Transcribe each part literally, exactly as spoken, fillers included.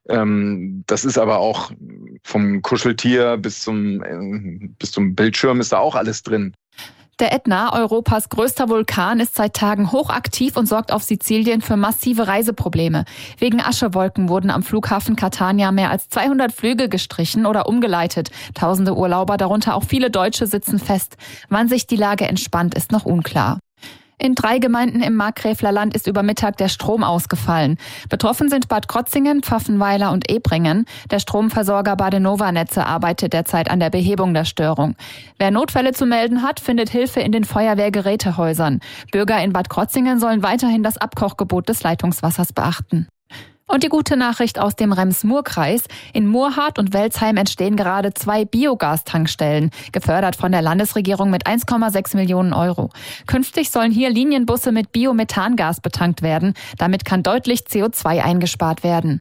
Ähm, das ist aber auch vom Kuscheltier bis zum, äh, bis zum Bildschirm ist da auch alles drin. Der Ätna, Europas größter Vulkan, ist seit Tagen hochaktiv und sorgt auf Sizilien für massive Reiseprobleme. Wegen Aschewolken wurden am Flughafen Catania mehr als zweihundert Flüge gestrichen oder umgeleitet. Tausende Urlauber, darunter auch viele Deutsche, sitzen fest. Wann sich die Lage entspannt, ist noch unklar. In drei Gemeinden im Markgräfler Land ist über Mittag der Strom ausgefallen. Betroffen sind Bad Krotzingen, Pfaffenweiler und Ebringen. Der Stromversorger Badenova Netze arbeitet derzeit an der Behebung der Störung. Wer Notfälle zu melden hat, findet Hilfe in den Feuerwehrgerätehäusern. Bürger in Bad Krotzingen sollen weiterhin das Abkochgebot des Leitungswassers beachten. Und die gute Nachricht aus dem Rems-Murr-Kreis. In Murrhardt und Welzheim entstehen gerade zwei Biogastankstellen, gefördert von der Landesregierung mit eins Komma sechs Millionen Euro. Künftig sollen hier Linienbusse mit Biomethangas betankt werden. Damit kann deutlich C O zwei eingespart werden.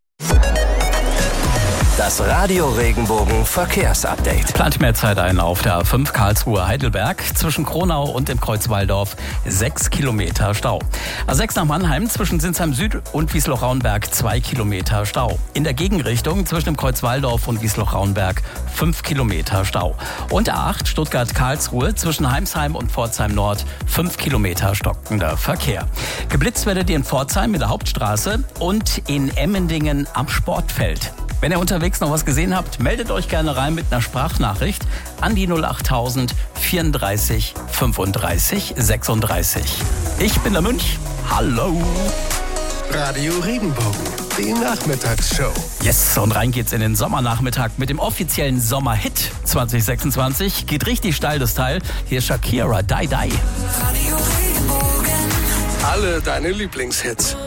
Das Radio Regenbogen Verkehrsupdate. Plant mehr Zeit ein auf der A fünf Karlsruhe-Heidelberg. Zwischen Kronau und dem Kreuz Walldorf sechs Kilometer Stau. A sechs nach Mannheim zwischen Sinsheim Süd und Wiesloch-Raunberg zwei Kilometer Stau. In der Gegenrichtung zwischen dem Kreuz Walldorf und Wiesloch-Raunberg fünf Kilometer Stau. Und A acht Stuttgart-Karlsruhe zwischen Heimsheim und Pforzheim Nord fünf Kilometer stockender Verkehr. Geblitzt werdet ihr in Pforzheim in der Hauptstraße und in Emmendingen am Sportfeld. Wenn ihr unterwegs noch was gesehen habt, meldet euch gerne rein mit einer Sprachnachricht an die null achttausend vierunddreißig fünfunddreißig sechsunddreißig. Ich bin der Münch. Hallo. Radio Regenbogen, die Nachmittagsshow. Yes, und rein geht's in den Sommernachmittag mit dem offiziellen Sommerhit zwanzig sechsundzwanzig. Geht richtig steil das Teil. Hier ist Shakira, Die Die. Radio Regenbogen. Alle deine Lieblingshits.